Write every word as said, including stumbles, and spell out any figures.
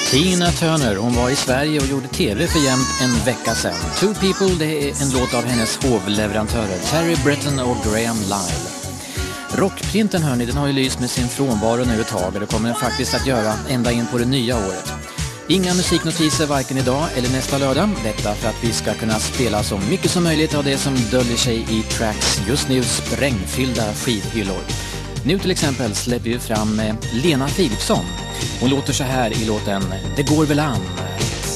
Tina Turner, hon var i Sverige och gjorde tv för jämnt en vecka sedan. Two People, det är en låt av hennes hovleverantörer Terry Britton och Graham Lyle. Rockprinten hörni, den har ju lyst med sin frånvaro nu ett tag och det kommer den faktiskt att göra ända in på det nya året. Inga musiknotiser varken idag eller nästa lördag. Detta för att vi ska kunna spela så mycket som möjligt av det som döljer sig i tracks just nu sprängfyllda skivhyllor. Nu till exempel släpper vi fram Lena Philipsson. Hon låter så här i låten Det går väl an.